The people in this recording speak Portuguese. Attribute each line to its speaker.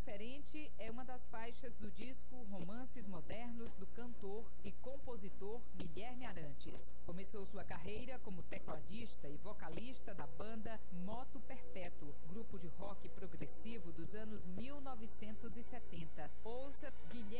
Speaker 1: Diferente é uma das faixas do disco Romances Modernos do cantor e compositor Guilherme Arantes. Começou sua carreira como tecladista e vocalista da banda Moto Perpétuo, grupo de rock progressivo dos anos 1970. Ouça Guilherme